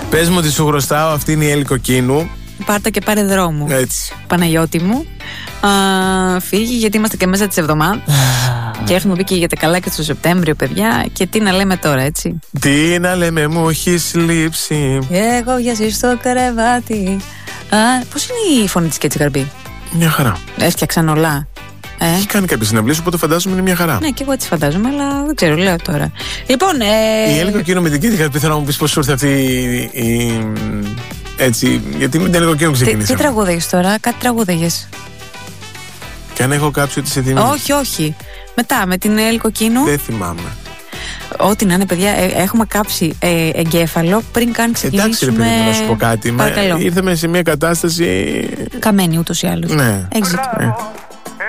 Πες μου ότι σου χρωστάω, αυτή είναι η Έλλη Κοκκίνου. Πάρτα και πάρε δρόμο. Έτσι. Παναγιώτη μου. Φύγει, γιατί είμαστε και μέσα της εβδομάδας. Και έχουμε πει και για τα καλά και στο Σεπτέμβριο, παιδιά. Και τι να λέμε τώρα, έτσι. Τι να λέμε, μου έχεις λείψει. Εγώ για εσύ στο κρεβάτι. Πώς είναι η φωνή της Κέτσι Γαρμπή? Μια χαρά. Έφτιαξαν όλα. Έχει κάνει κάποιες συναυλίες, οπότε φαντάζομαι είναι μια χαρά. Ναι, και εγώ έτσι φαντάζομαι, αλλά δεν ξέρω, λέω τώρα. Λοιπόν, η Έλλη Κοκκίνου με την Κέτσι Γαρμπή, θέλω να μου πεις πώς σου ήρθε αυτή η. Έτσι, γιατί με την Έλλη Κοκκίνου ξεκινήσαμε. Τι τραγούδαγες τώρα, κάτι τραγούδαγες. Και αν έχω κάψει ότι σε θυμίζει. Όχι. Μετά, με την Έλλη Κοκκίνου. Δεν θυμάμαι. Ό,τι να είναι, παιδιά, έχουμε κάψει εγκέφαλο πριν καν ξεκινήσουμε. Εντάξει, ρε παιδί μου, να σου πω κάτι. Παρακαλώ. Ήρθαμε σε μια κατάσταση. Καμένη ούτως ή άλλως. Ναι. Έχεις δίκιο.